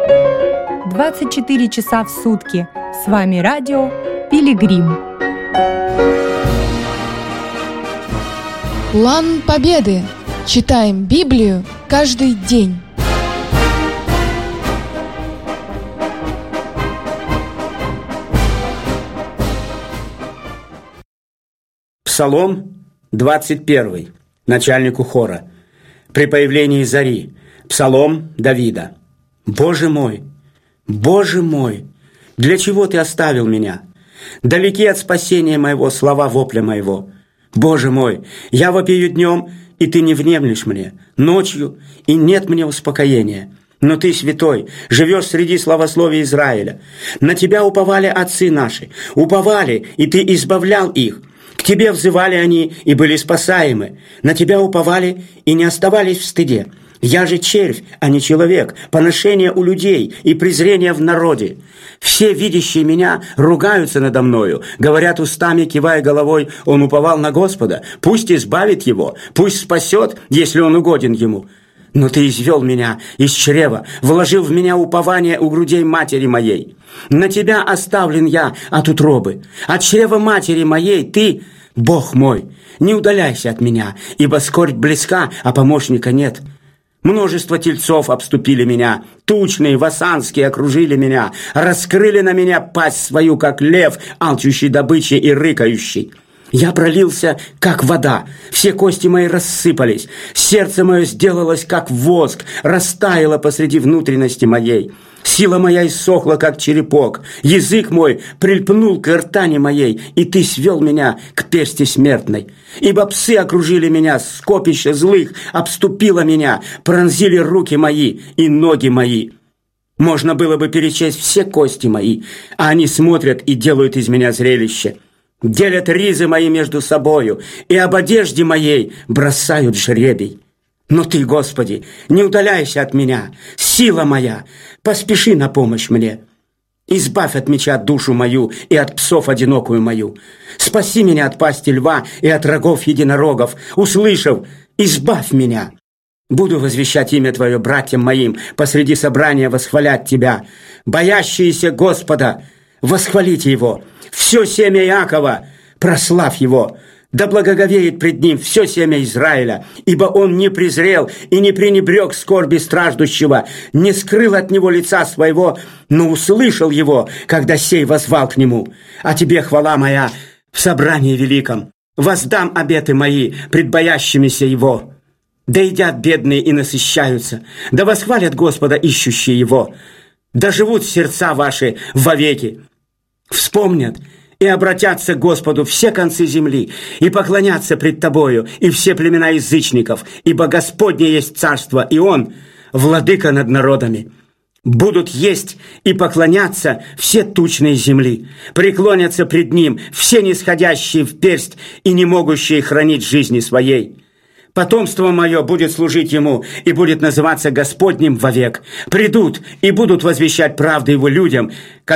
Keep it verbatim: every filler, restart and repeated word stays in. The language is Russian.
двадцать четыре часа в сутки. С вами радио «Пилигрим». План Победы. Читаем Библию каждый день. Псалом двадцать первый. Начальнику хора. При появлении зари. Псалом Давида. «Боже мой, Боже мой, для чего Ты оставил меня? Далеки от спасения моего слова вопля моего. Боже мой, я вопию днем, и Ты не внемлешь мне, ночью, и нет мне успокоения. Но Ты, святой, живешь среди славословия Израиля. На Тебя уповали отцы наши, уповали, и Ты избавлял их. К Тебе взывали они и были спасаемы. На Тебя уповали и не оставались в стыде. Я же червь, а не человек, поношение у людей и презрение в народе. Все видящие меня ругаются надо мною, говорят устами, кивая головой, он уповал на Господа, пусть избавит его, пусть спасет, если он угоден ему. Но Ты извел меня из чрева, вложил в меня упование у грудей матери моей. На Тебя оставлен я от утробы, от чрева матери моей Ты, Бог мой, не удаляйся от меня, ибо скорбь близка, а помощника нет». Множество тельцов обступили меня, тучные, васанские окружили меня, раскрыли на меня пасть свою, как лев, алчущий добычи и рыкающий. Я пролился, как вода, все кости мои рассыпались, сердце мое сделалось, как воск, растаяло посреди внутренности моей. Сила моя иссохла, как черепок, язык мой прильпнул к гортани моей, и Ты свел меня к пести смертной. Ибо псы окружили меня, скопище злых обступило меня, пронзили руки мои и ноги мои. Можно было бы перечесть все кости мои, а они смотрят и делают из меня зрелище. Делят ризы мои между собою, и об одежде моей бросают жребий. Но Ты, Господи, не удаляйся от меня, сила моя, поспеши на помощь мне. Избавь от меча душу мою и от псов одинокую мою. Спаси меня от пасти льва и от рогов единорогов. Услышав, избавь меня. Буду возвещать имя Твое братьям моим, посреди собрания восхвалять Тебя. Боящиеся Господа, восхвалите Его. Все семя Иакова, прославь Его. Да благоговеет пред Ним все семя Израиля, ибо Он не презрел и не пренебрег скорби страждущего, не скрыл от Него лица Своего, но услышал Его, когда сей воззвал к Нему. А Тебе хвала моя в собрании великом. Воздам обеты мои пред боящимися Его. Да едят бедные и насыщаются, да восхвалят Господа ищущие Его. Да живут сердца ваши вовеки. Вспомнят и обратятся к Господу все концы земли, и поклонятся пред Тобою, и все племена язычников, ибо Господне есть царство, и Он – владыка над народами. Будут есть и поклоняться все тучные земли, преклонятся пред Ним все нисходящие в персть и не могущие хранить жизни своей. Потомство мое будет служить Ему и будет называться Господним вовек. Придут и будут возвещать правду Его людям,